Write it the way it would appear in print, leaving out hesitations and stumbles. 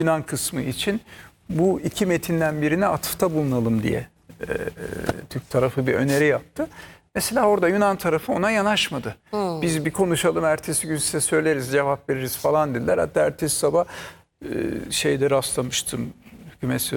Yunan kısmı için bu iki metinden birine atıfta bulunalım diye Türk tarafı bir öneri yaptı. Mesela orada Yunan tarafı ona yanaşmadı. Biz bir konuşalım, ertesi gün size söyleriz, cevap veririz falan dediler. Hatta ertesi sabah şeyde rastlamıştım, hükümet